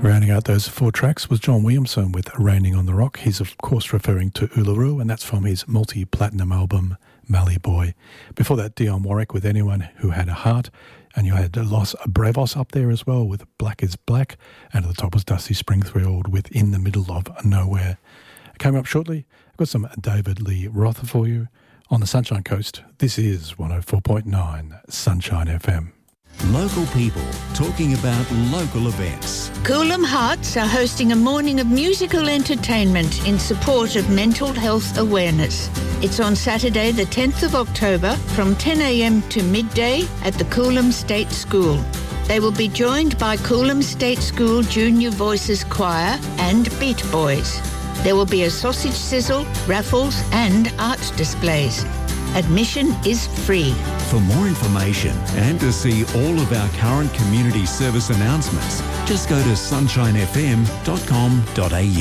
Rounding out those four tracks was John Williamson with Raining on the Rock. He's of course referring to Uluru, and that's from his multi-platinum album Mallee Boy. Before that, Dionne Warwick with Anyone Who Had a Heart, and you had Los Bravos up there as well with Black is Black, and at the top was Dusty Springfield with In the Middle of Nowhere. Coming up shortly, I've got some David Lee Roth for you on the Sunshine Coast. This is 104.9 Sunshine FM. Local people talking about local events. Coolum Hearts are hosting a morning of musical entertainment in support of mental health awareness. It's on Saturday the 10th of October from 10 a.m. to midday at the Coolum State School. They will be joined by Coolum State School Junior Voices Choir and Beat Boys. There will be a sausage sizzle, raffles and art displays. Admission is free. For more information and to see all of our current community service announcements, just go to sunshinefm.com.au.